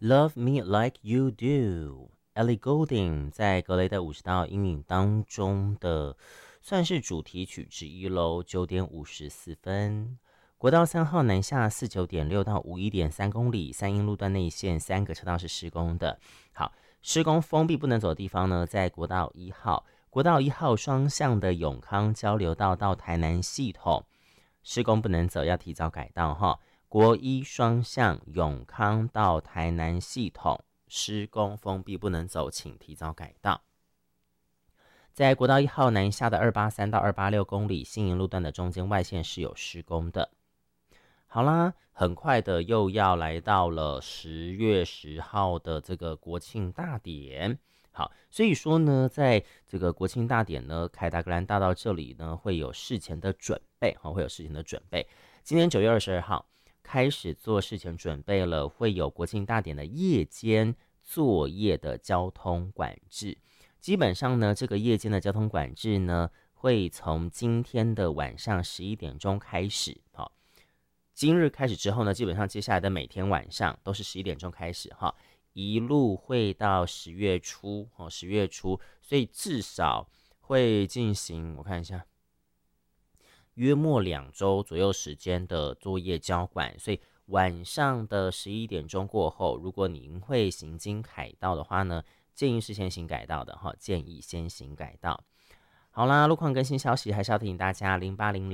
Love Me Like You Do。Ellie Goulding 在格雷的50道阴影当中的算是主题曲之一喽。9点54分，国道3号南下49.6到51.3公里，三英路段内线3个车道是施工的。好，施工封闭不能走的地方呢，在国道1号，国道1号双向的永康交流道到台南系统，施工不能走，要提早改道哈。国一双向永康到台南系统施工封闭不能走，请提早改道。在国道1号南下的283到286公里新营路段的中间外线是有施工的。好啦，很快的又要来到了10月10号的这个国庆大典。好，所以说呢，在这个国庆大典呢，凯达格兰大道这里呢会有事前的准备，会有事前的准备。今天9月22号开始做事前准备了，会有国庆大典的夜间作业的交通管制。基本上呢，这个夜间的交通管制呢，会从今天的晚上11点钟开始。好，今日开始之后呢，基本上接下来的每天晚上都是11点钟开始哈，一路会到10月初，10月初，所以至少会进行，我看一下，约莫2周左右时间的作业交管，所以晚上的11点钟过后，如果您会行经凯道的话呢，建议是先行改道的哈，建议先行改道。好啦，路况更新消息还是要提醒大家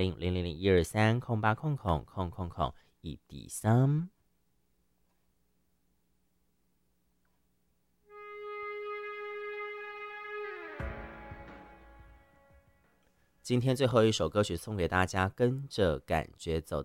，0800-000-123-0800-1D3。今天最后一首歌曲送给大家，跟着感觉走。